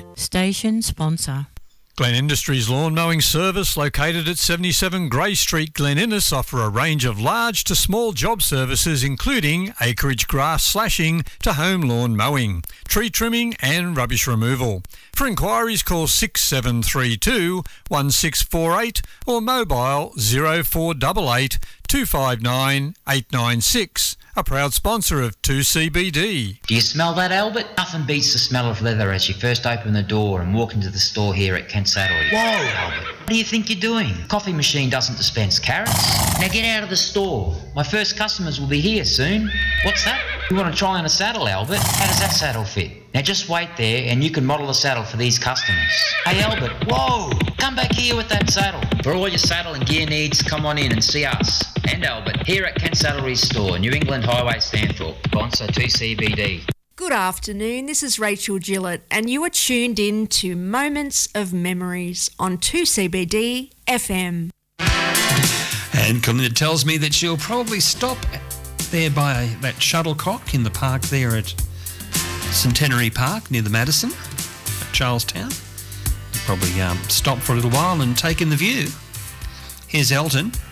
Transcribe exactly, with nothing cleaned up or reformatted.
nine. Station sponsor. Glen Industries Lawn Mowing Service, located at seventy-seven Grey Street, Glen Innes, offer a range of large to small job services including acreage grass slashing to home lawn mowing, tree trimming and rubbish removal. For inquiries, call six seven three two, one six four eight or mobile zero four eight eight, two five nine, eight nine six. A proud sponsor of two C B D. Do you smell that, Albert? Nothing beats the smell of leather as you first open the door and walk into the store here at Kent Saddlery. Whoa, Albert. What do you think you're doing? Coffee machine doesn't dispense carrots. Now get out of the store. My first customers will be here soon. What's that? You want to try on a saddle, Albert? How does that saddle fit? Now just wait there and you can model a saddle for these customers. Hey, Albert, whoa! Come back here with that saddle. For all your saddle and gear needs, come on in and see us and Albert here at Kent Saddlery's store, New England Highway, Stanthorpe. Sponsor two C B D. Good afternoon, this is Rachel Gillett and you are tuned in to Moments of Memories on two C B D F M. And Kalinda tells me that she'll probably stop there by that shuttlecock in the park there at Centenary Park near the Madison at Charlestown. You'll probably um, stop for a little while and take in the view. Here's Elton.